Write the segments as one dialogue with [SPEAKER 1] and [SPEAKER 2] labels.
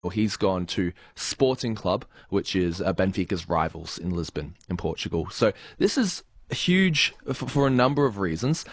[SPEAKER 1] Well, he's gone to Sporting Club, which is Benfica's rivals in Lisbon, in Portugal. So this is huge for a number of reasons,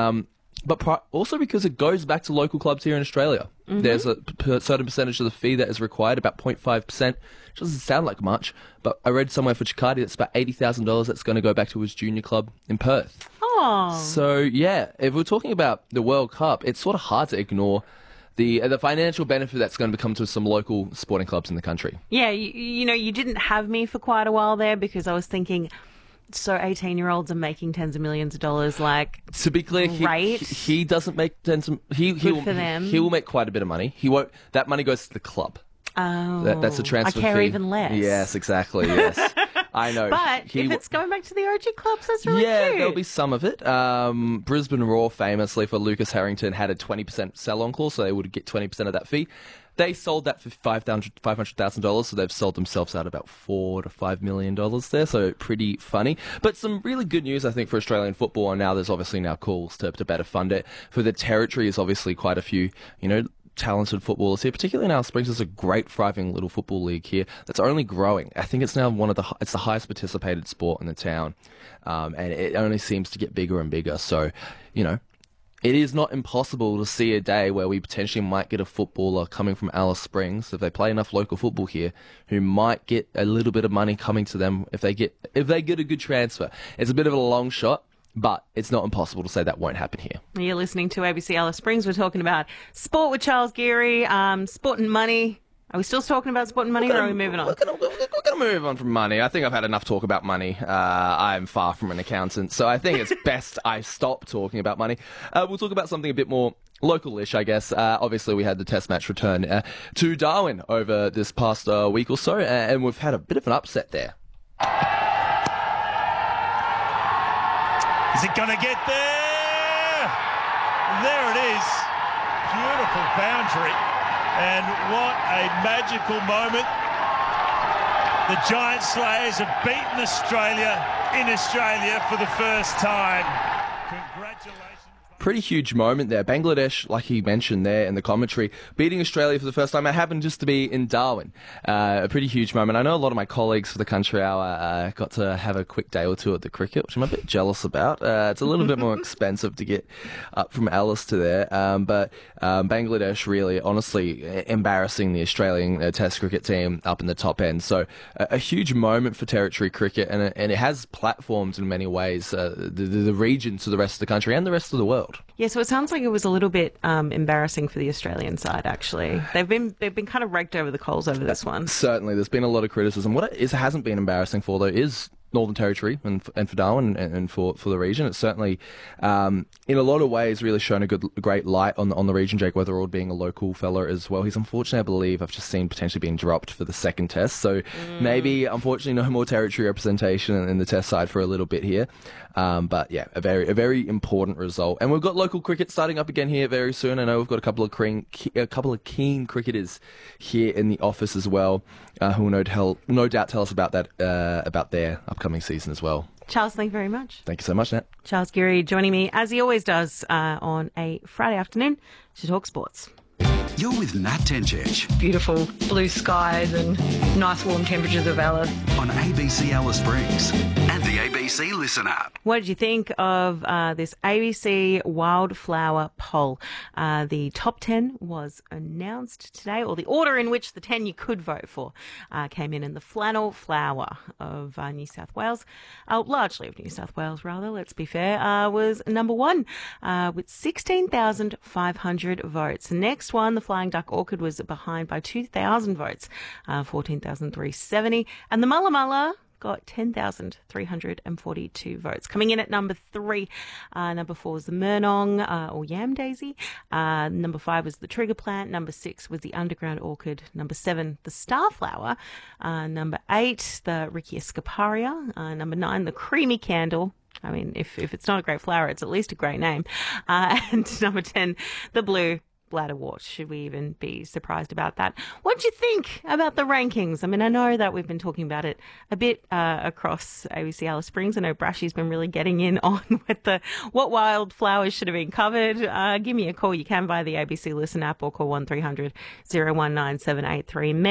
[SPEAKER 1] but also because it goes back to local clubs here in Australia. Mm-hmm. There's a certain percentage of the fee that is required, about 0.5%, which doesn't sound like much, but I read somewhere for Chicardi that's about $80,000 that's going to go back to his junior club in Perth.
[SPEAKER 2] Oh.
[SPEAKER 1] So, yeah, if we're talking about the World Cup, it's sort of hard to ignore the financial benefit that's going to come to some local sporting clubs in the country.
[SPEAKER 2] Yeah, you didn't have me for quite a while there because I was thinking, so 18-year-olds are making tens of millions of dollars. Like,
[SPEAKER 1] to be clear, he doesn't make tens of... Good
[SPEAKER 2] for them.
[SPEAKER 1] He will make quite a bit of money. He won't... That money goes to the club.
[SPEAKER 2] Oh.
[SPEAKER 1] That's a transfer fee.
[SPEAKER 2] I care even less.
[SPEAKER 1] Yes, exactly, yes. I know.
[SPEAKER 2] But if it's going back to the OG clubs, that's really cute.
[SPEAKER 1] Yeah, there'll be some of it. Brisbane Roar, famously for Lucas Harrington, had a 20% sell-on clause, so they would get 20% of that fee. They sold that for $500,000, so they've sold themselves out about $4 to $5 million there, so pretty funny. But some really good news, I think, for Australian football, and now there's obviously now calls to better fund it. For the Territory is obviously quite a few, talented footballers here, particularly in Alice Springs. There's a great, thriving little football league here that's only growing. I think it's now it's the highest participated sport in the town, and it only seems to get bigger and bigger. So, it is not impossible to see a day where we potentially might get a footballer coming from Alice Springs, if they play enough local football here, who might get a little bit of money coming to them if they get a good transfer. It's a bit of a long shot, but it's not impossible to say that won't happen here.
[SPEAKER 2] You're listening to ABC Alice Springs. We're talking about sport with Charles Geary, sport and money. Are we still talking about sport and money, or are we moving on?
[SPEAKER 1] We're going to move on from money. I think I've had enough talk about money. I'm far from an accountant, so I think it's best I stop talking about money. We'll talk about something a bit more local-ish, I guess. Obviously, we had the Test match return to Darwin over this past week or so, and we've had a bit of an upset there.
[SPEAKER 3] Is it going to get there? There it is. Beautiful boundary. And what a magical moment. The Giant Slayers have beaten Australia in Australia for the first time. Congratulations.
[SPEAKER 1] Pretty huge moment there. Bangladesh, like he mentioned there in the commentary, beating Australia for the first time. It happened just to be in Darwin. A pretty huge moment. I know a lot of my colleagues for the Country Hour got to have a quick day or two at the cricket, which I'm a bit jealous about. It's a little bit more expensive to get up from Alice to there. But Bangladesh really, honestly, embarrassing the Australian Test cricket team up in the top end. So a huge moment for Territory cricket, and it has platformed in many ways the region to the rest of the country and the rest of the world.
[SPEAKER 2] Yeah, so it sounds like it was a little bit embarrassing for the Australian side, actually. They've been kind of raked over the coals over this one.
[SPEAKER 1] Certainly, there's been a lot of criticism. What it hasn't been embarrassing for, though, is Northern Territory and for Darwin and for the region. It's certainly, in a lot of ways, really shown a great light on the region. Jake Weatherald being a local fella as well. He's unfortunately, I believe, I've just seen potentially being dropped for the second test. So maybe, unfortunately, no more Territory representation in the test side for a little bit here. But yeah, a very important result. And we've got local cricket starting up again here very soon. I know we've got a couple of keen cricketers here in the office as well, who will no doubt tell us about that about their upcoming season as well.
[SPEAKER 2] Charles, thank you very much.
[SPEAKER 1] Thank you so much, Nat.
[SPEAKER 2] Charles Geary joining me, as he always does, on a Friday afternoon to talk sports.
[SPEAKER 4] You're with Nat Tencic
[SPEAKER 5] Beautiful blue skies and nice warm temperatures of Alice.
[SPEAKER 4] on ABC Alice Springs and the ABC Listen app.
[SPEAKER 2] What did you think of this ABC Wildflower poll? The top 10 was announced today, or the order in which the 10 you could vote for came in the flannel flower of New South Wales, largely of New South Wales rather, let's be fair, was number one with 16,500 votes. The next one, the Flying Duck Orchid, was behind by 2,000 votes, 14,370, and the Mulla Mulla got 10,342 votes. Coming in at number 3, number 4 was the Murnong or Yam Daisy. Number 5 was the Trigger Plant. Number 6 was the Underground Orchid. Number 7, the Starflower. Number 8, the Riccia scaparia. Number 9, the Creamy Candle. I mean, if it's not a great flower, it's at least a great name. And number 10, the Blue Bladderwort. Should we even be surprised about that? What do you think about the rankings? I mean, I know that we've been talking about it a bit across ABC Alice Springs. I know Brashy's been really getting in on with what wildflowers should have been covered. Give me a call. You can via the ABC Listen app or call 1300 019 783.